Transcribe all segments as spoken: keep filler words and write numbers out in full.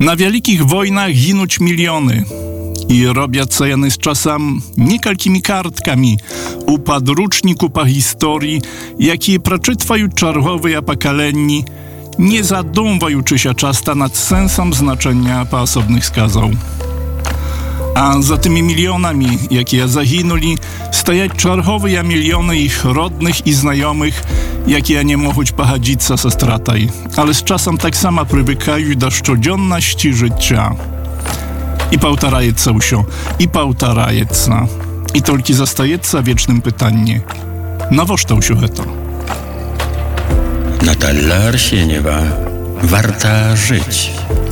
Na wielkich wojnach ginuć miliony i robiać ceny z czasem niekalkimi kartkami u podruczniku po historii, jakie przeczytwają czerwowe apokalenni, nie zadumwajuczy się czasta nad sensem znaczenia po osobnych skazał. A za tymi milionami, jakie zaginuli, stajać czerwowe miliony ich rodnych i znajomych, jakie nie mogą pochodzić ze strataj, ale z czasem tak samo przywykają do codzienności życia. I powtarajeca usio, i powtarajeca. I tylko zostajeca wiecznym pytanie. Nawoż usio to? Natalia Arsieniewa. Warta żyć.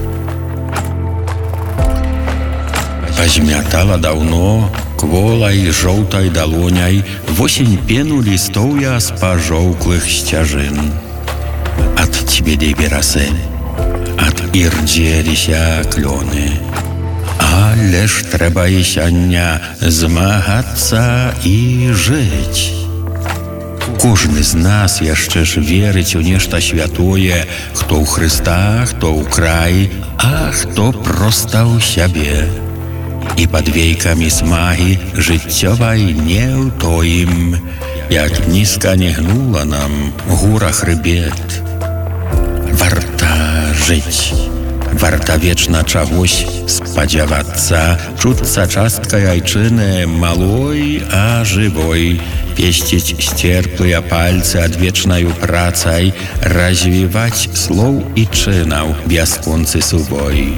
Позмятала давно кволай жоўтай далоняй восень пену листоўя з пажоўклых сцяжын. Ад цвелей верасы, ад ірдзеліся клёны. Але ж трэба і сёння змагацца і жыць. Кожны з нас яшчэ ж верыць у нешта святое, хто ў Хрыста, хто ў край, а хто проста ў сябе. І пад вейкамі смагі жыццёвай не ўтоім, як нізка не гнула нам гура хрыбет. Варта жыць, варта вечна чагось спадзявацца, чуцца часткай айчыны малой, а жывой, песціць сцерплыя пальцы адвечнаю працай, развіваць слоў і чынаў бясконцы сувой.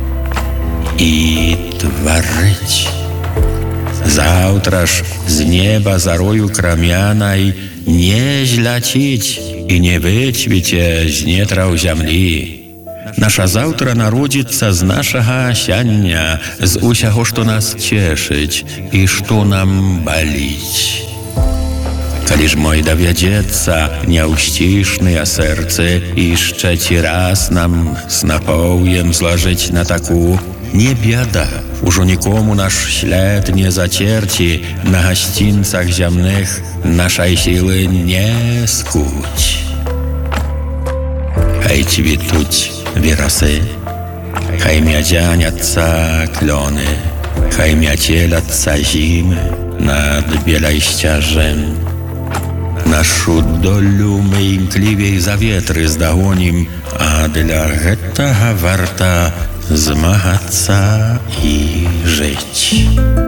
І тварыць. Заўтра ж з неба зарою крамянай не зляціць і не выцвіце з нетраў зямлі. Наша заўтра народзіцца з нашага сяння, з усяго, што нас цешыць і што нам баліць. Калі ж мой давядзецца няўсцішныя сэрцы яшчэ ці раз нам снапоўем злажыць на таку, не бяда, ужо нікому наш след не зацерці, на гасцінцах зямных нашай сілы не скуць. Хай цвітуць верасы, хай мядзяняцца клёны, хай мяцеляцца зімы над белай сцяжын. Нашу долю мы імклівей за ветры здагонім, а для гэтага варта змагацца і жыць.